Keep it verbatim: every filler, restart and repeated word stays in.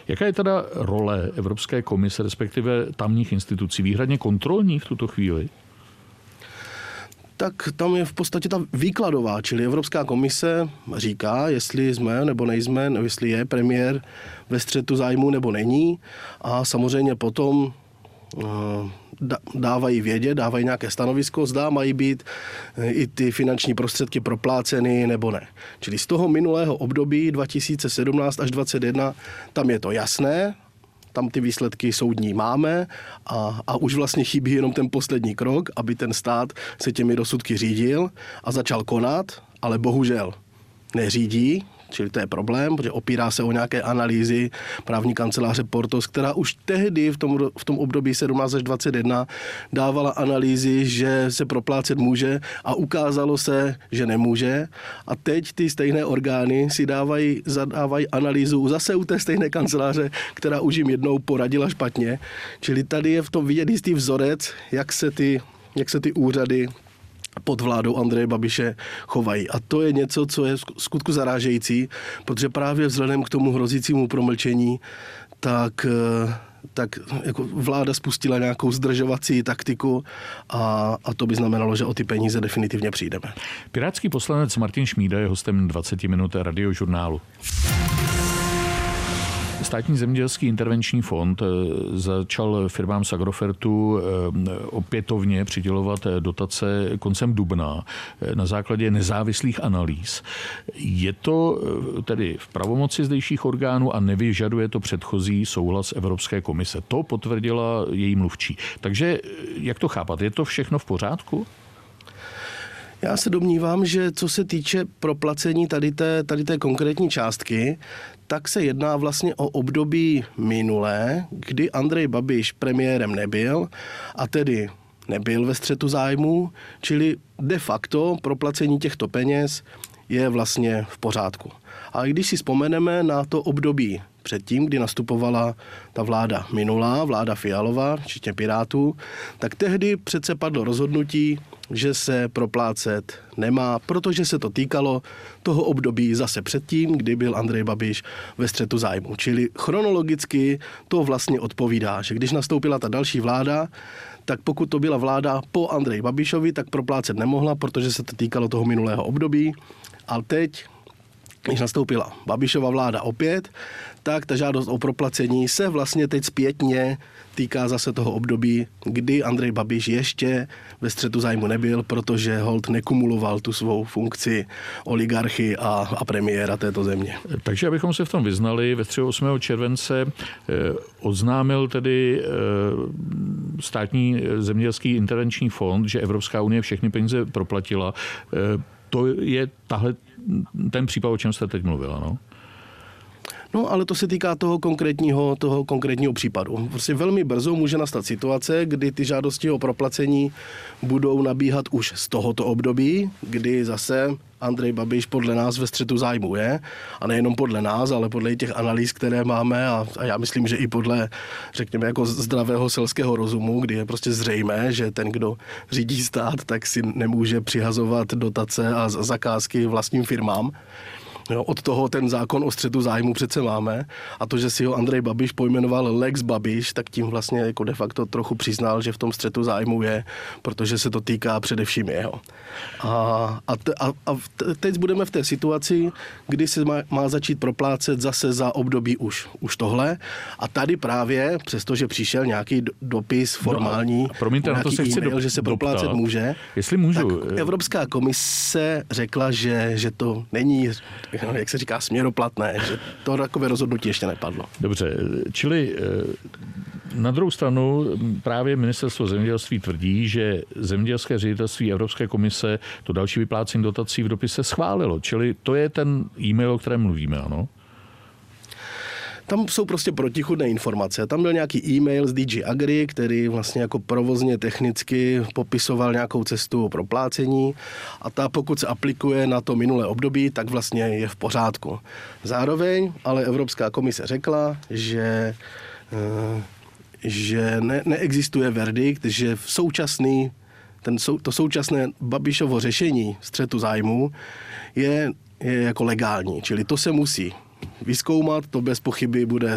Jaká je teda role Evropské komise, respektive tamních institucí, výhradně kontrolních v tuto chvíli? Tak tam je v podstatě ta výkladová, čili Evropská komise říká, jestli jsme nebo nejsme, nebo jestli je premiér ve střetu zájmu nebo není, a samozřejmě potom dávají vědět, dávají nějaké stanovisko, zda mají být i ty finanční prostředky propláceny nebo ne. Čili z toho minulého období dva tisíce sedmnáct až dvacet jedna tam je to jasné, tam ty výsledky soudní máme a, a už vlastně chybí jenom ten poslední krok, aby ten stát se těmi rozsudky řídil a začal konat, ale bohužel neřídí, čili to je problém, protože opírá se o nějaké analýzy právní kanceláře Portos, která už tehdy v tom, v tom období sedmnáct až dvacet jedna dávala analýzy, že se proplácet může a ukázalo se, že nemůže. A teď ty stejné orgány si dávají, zadávají analýzu zase u té stejné kanceláře, která už jim jednou poradila špatně. Čili tady je v tom vidět jistý vzorec, jak se ty, jak se ty úřady pod vládou Andreje Babiše chovají. A to je něco, co je v skutku zarážející, protože právě vzhledem k tomu hrozícímu promlčení, tak, tak jako vláda spustila nějakou zdržovací taktiku a, a to by znamenalo, že o ty peníze definitivně přijdeme. Pirátský poslanec Martin Šmída je hostem dvacet minut Radiožurnálu. Státní zemědělský intervenční fond začal firmám z Agrofertu opětovně přidělovat dotace koncem dubna na základě nezávislých analýz. Je to tedy v pravomoci zdejších orgánů a nevyžaduje to předchozí souhlas Evropské komise. To potvrdila její mluvčí. Takže jak to chápat? Je to všechno v pořádku? Já se domnívám, že co se týče proplacení tady té, tady té konkrétní částky, tak se jedná vlastně o období minulé, kdy Andrej Babiš premiérem nebyl a tedy nebyl ve střetu zájmů, čili de facto proplacení těchto peněz je vlastně v pořádku. A když si vzpomeneme na to období předtím, kdy nastupovala ta vláda minulá, vláda Fialová, včetně Pirátů, tak tehdy přece padlo rozhodnutí, že se proplácet nemá, protože se to týkalo toho období zase předtím, kdy byl Andrej Babiš ve střetu zájmu. Čili chronologicky to vlastně odpovídá, že když nastoupila ta další vláda, tak pokud to byla vláda po Andreji Babišovi, tak proplácet nemohla, protože se to týkalo toho minulého období. A teď, když nastoupila Babišova vláda opět, tak ta žádost o proplacení se vlastně teď zpětně týká zase toho období, kdy Andrej Babiš ještě ve střetu zájmu nebyl, protože holt nekumuloval tu svou funkci oligarchy a, a premiéra této země. Takže abychom se v tom vyznali, ve osmého července eh, oznámil tedy eh, státní zemědělský intervenční fond, že Evropská unie všechny peníze proplatila. Eh, to je tahle, ten případ, o čem jste teď mluvila, no? No, ale to se týká toho konkrétního, toho konkrétního případu. Prostě velmi brzo může nastat situace, kdy ty žádosti o proplacení budou nabíhat už z tohoto období, kdy zase Andrej Babiš podle nás ve střetu zájmu je. A nejenom podle nás, ale podle těch analýz, které máme a, a já myslím, že i podle, řekněme, jako zdravého selského rozumu, kdy je prostě zřejmé, že ten, kdo řídí stát, tak si nemůže přihazovat dotace a zakázky vlastním firmám. Jo, od toho ten zákon o střetu zájmu přece máme a to, že si ho Andrej Babiš pojmenoval Lex Babiš, tak tím vlastně jako de facto trochu přiznal, že v tom střetu zájmu je, protože se to týká především jeho. A, a, te, a, a teď budeme v té situaci, kdy se má, má začít proplácet zase za období už, už tohle a tady právě, přestože přišel nějaký dopis formální, no promiňte, nějaký na to se e-mail, do, že se proplácet doptat. může, jestli můžu. tak Evropská komise řekla, že, že to není, jak se říká, směroplatné, že to takové rozhodnutí ještě nepadlo. Dobře, čili na druhou stranu právě ministerstvo zemědělství tvrdí, že zemědělské ředitelství Evropské komise to další vyplácení dotací v dopise schválilo, čili to je ten e-mail, o kterém mluvíme, ano? Tam jsou prostě protichůdné informace. Tam byl nějaký e-mail z D G Agri, který vlastně jako provozně technicky popisoval nějakou cestu proplácení a ta, pokud se aplikuje na to minulé období, tak vlastně je v pořádku. Zároveň ale Evropská komise řekla, že, že ne, neexistuje verdikt, že v současný, ten, to současné Babišovo řešení střetu zájmů je, je jako legální, čili to se musí vyzkoumat, to bez pochyby bude